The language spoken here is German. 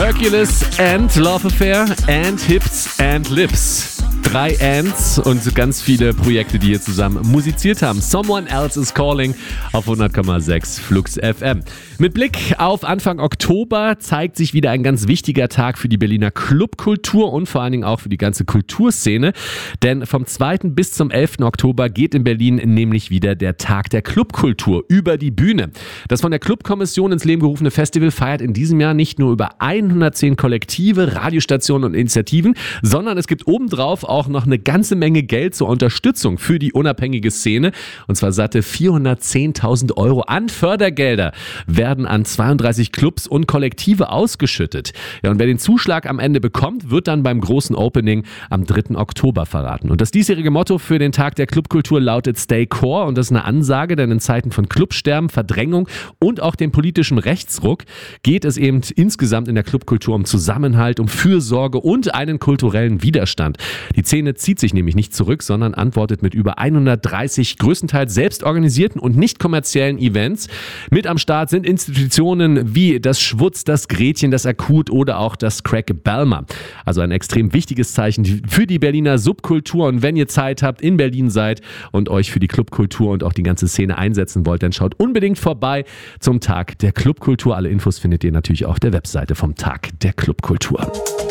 Hercules and Love Affair and Hips and Lips. 3 Ands und ganz viele Projekte, die hier zusammen musiziert haben. Someone Else is Calling auf 100,6 Flux FM. Mit Blick auf Anfang Oktober zeigt sich wieder ein ganz wichtiger Tag für die Berliner Clubkultur und vor allen Dingen auch für die ganze Kulturszene. Denn vom 2. bis zum 11. Oktober geht in Berlin nämlich wieder der Tag der Clubkultur über die Bühne. Das von der Clubkommission ins Leben gerufene Festival feiert in diesem Jahr nicht nur über 110 Kollektive, Radiostationen und Initiativen, sondern es gibt obendrauf auch noch eine ganze Menge Geld zur Unterstützung für die unabhängige Szene. Und zwar satte 410.000 Euro an Fördergelder werden an 32 Clubs und Kollektive ausgeschüttet. Ja, und wer den Zuschlag am Ende bekommt, wird dann beim großen Opening am 3. Oktober verraten. Und das diesjährige Motto für den Tag der Clubkultur lautet Stay Core. Und das ist eine Ansage, denn in Zeiten von Clubsterben, Verdrängung und auch dem politischen Rechtsruck geht es eben insgesamt in der Clubkultur um Zusammenhalt, um Fürsorge und einen kulturellen Widerstand. Die Szene zieht sich nämlich nicht zurück, sondern antwortet mit über 130 größtenteils selbst organisierten und nicht kommerziellen Events. Mit am Start sind Institutionen wie das Schwutz, das Gretchen, das Akut oder auch das Crack Balmer. Also ein extrem wichtiges Zeichen für die Berliner Subkultur. Und wenn ihr Zeit habt, in Berlin seid und euch für die Clubkultur und auch die ganze Szene einsetzen wollt, dann schaut unbedingt vorbei zum Tag der Clubkultur. Alle Infos findet ihr natürlich auf der Webseite vom Tag der Clubkultur.